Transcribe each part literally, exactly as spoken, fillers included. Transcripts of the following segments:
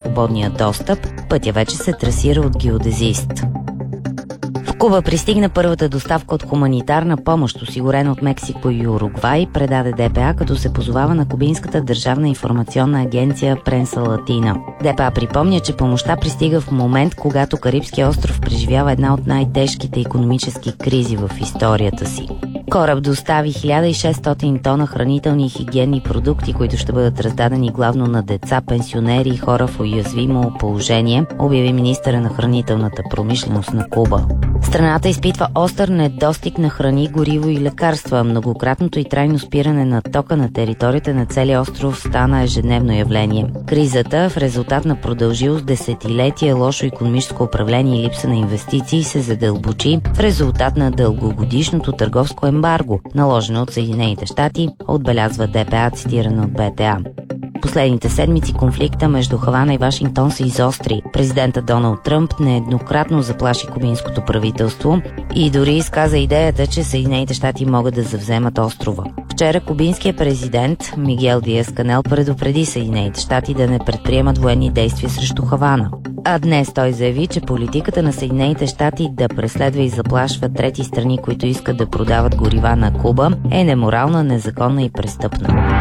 свободния достъп, пътя вече се трасира от геодезист. В Куба пристигна първата доставка от хуманитарна помощ, осигурена от Мексико и Уругвай, предаде ДПА, като се позовава на кубинската държавна информационна агенция Пренса Латина. ДПА припомня, че помощта пристига в момент, когато Карибския остров преживява една от най-тежките икономически кризи в историята си. Кораб достави хиляда и шестстотин тона хранителни и хигиенни продукти, които ще бъдат раздадени главно на деца, пенсионери и хора в уязвимо положение, обяви министъра на хранителната промишленост на Куба. Страната изпитва остър недостиг на храни, гориво и лекарства. Многократното и трайно спиране на тока на територията на целия остров стана ежедневно явление. Кризата, в резултат на продължило с десетилетия лошо икономическо управление и липса на инвестиции, се задълбочи в резултат на дългогодишното търговско ембарго, наложено от Съединените щати, отбелязва ДПА, цитирано от БТА. Последните седмици конфликта между Хавана и Вашингтон се изостри. Президентът Доналд Тръмп нееднократно заплаши кубинското правителство и дори изказа идеята, че Съединените щати могат да завземат острова. Вчера кубинският президент Мигел Диас Канел предупреди Съединените щати да не предприемат военни действия срещу Хавана. А днес той заяви, че политиката на Съединените щати да преследва и заплашва трети страни, които искат да продават горива на Куба, е неморална, незаконна и престъпна.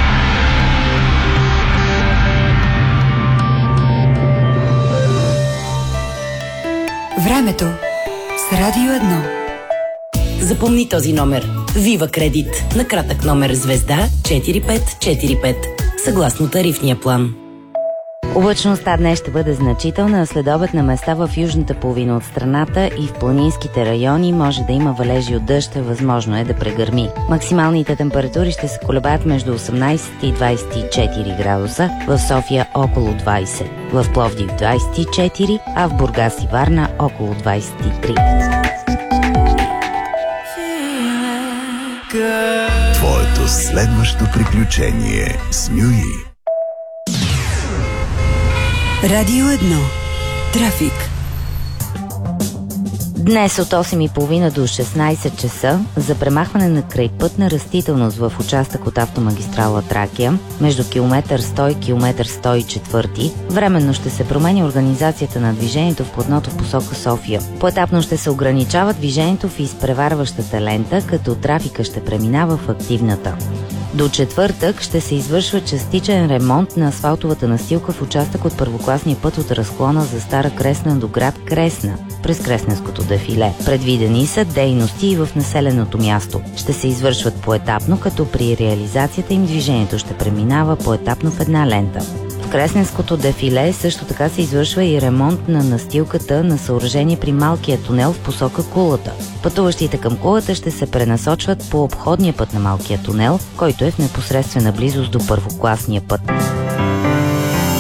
Времето с Радио едно. Запомни този номер. Вива Кредит. На кратък номер звезда четири пет четири пет. Съгласно тарифния план. Облачността днес ще бъде значителна, а следобед на места в южната половина от страната и в планинските райони може да има валежи от дъжд, възможно е да прегърми. Максималните температури ще се колебаят между осемнайсет и двайсет и четири градуса, в София около двайсет, в Пловдив двайсет и четири, а в Бургас и Варна около двайсет и три. Твоето следващо приключение с Нюи. Радио едно. Трафик. Днес от осем и половина до шестнайсет часа за премахване на крайпътна растителност в участък от автомагистрала Тракия между километър сто и километър сто и четири временно ще се промени организацията на движението в платното в посока София. Поетапно ще се ограничава движението в изпреварващата лента, като трафика ще преминава в активната. До четвъртък ще се извършва частичен ремонт на асфалтовата настилка в участък от първокласния път от разклона за Стара Кресна до град Кресна, през Кресненското дефиле. Предвидени са дейности и в населеното място. Ще се извършват поетапно, като при реализацията им движението ще преминава поетапно в една лента. В Кресненското дефиле също така се извършва и ремонт на настилката на съоръжение при малкия тунел в посока Кулата. Пътуващите към Кулата ще се пренасочват по обходния път на малкия тунел, който е в непосредствена близост до първокласния път.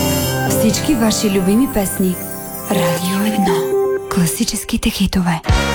Всички ваши любими песни. Радио едно. Класическите хитове.